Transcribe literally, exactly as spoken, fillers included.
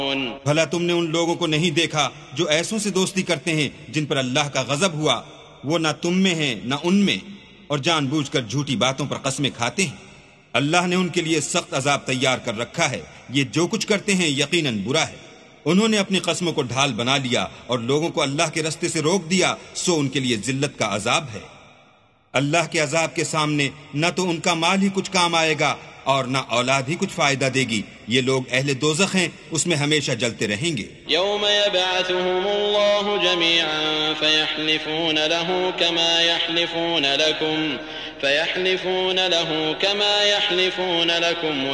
भला तुमने उन लोगों को नहीं देखा जो ऐसों से दोस्ती करते हैं जिन पर अल्लाह का गजब हुआ, वो ना तुम में है ना उनमें, और जानबूझकर झूठी बातों पर कस्में खाते हैं। अल्लाह ने उनके लिए सख्त अजाब तैयार कर रखा है, ये जो कुछ करते हैं यकीनन बुरा है। उन्होंने अपनी कस्मों को ढाल बना लिया और लोगों को अल्लाह के रास्ते से रोक दिया, सो उनके लिए जिल्लत का अजाब है। अल्लाह के अजाब के सामने न तो उनका माल ही कुछ काम आएगा और न औलाद ही कुछ फायदा देगी। ये लोग अहले दोज़ख हैं, उसमें हमेशा जलते रहेंगे। यौम यबअथुहुमुल्लाहु जमीअन फयहलिफून लहू कमा यहलिफून लकुम फयहलिफून लहू कमा यहलिफून लकुम